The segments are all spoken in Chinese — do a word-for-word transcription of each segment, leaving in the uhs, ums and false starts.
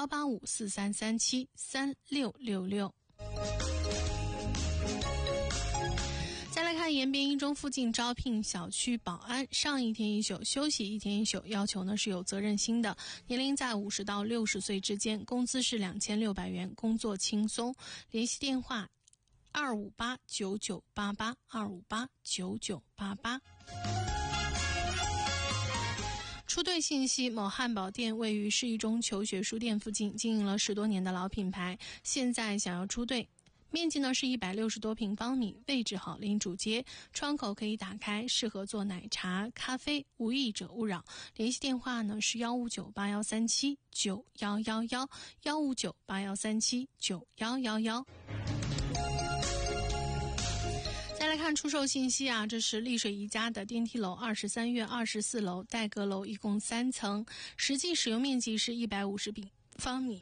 八五四三三七三六六六。再来看延边一中附近招聘小区保安，上一天一宿，休息一天一宿，要求呢是有责任心的，年龄在五十到六十岁之间，工资是两千六百元，工作轻松。联系电话二五八九九八八二五八九九八八。出队信息：某汉堡店位于市一中求学书店附近，经营了十多年的老品牌，现在想要出队。面积呢是一百六十多平方米，位置好，临主街，窗口可以打开，适合做奶茶、咖啡，无异者勿扰。联系电话呢是幺五九八幺三七九幺幺幺幺五九八幺三七九幺幺幺。再来看出售信息啊，这是丽水宜家的电梯楼二十三月二十四楼带阁楼，一共三层，实际使用面积是一百五十平方米。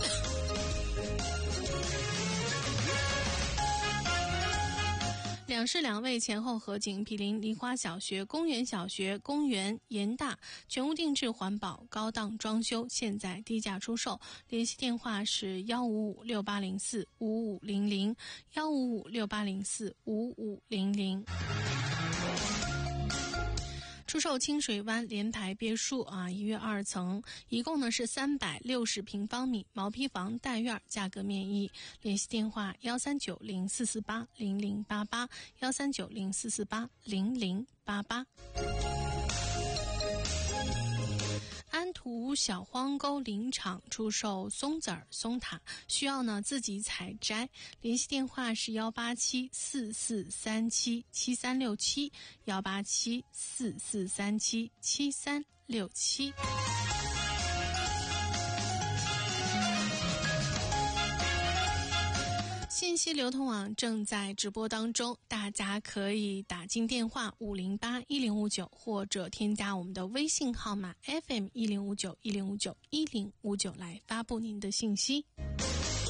两室两卫，前后合景，毗邻梨花小学、公园小学、公园严大，全屋定制环保，高档装修，现在低价出售。联系电话是幺五五六八零四五五零零幺五五六八零四五五零零。出售清水湾联排别墅啊，一跃二层，一共呢是三百六十平方米，毛坯房带院，价格面议。联系电话幺三九零四四八零零八八幺三九零四四八零零八八。安图小荒沟林场出售松子儿、松塔，需要呢自己采摘。联系电话是幺八七四四三七七三六七幺八七四四三七七三六七。信息流通网正在直播当中，大家可以打进电话五零八一零五九，或者添加我们的微信号码 F M 一零五九一零五九一零五九来发布您的信息。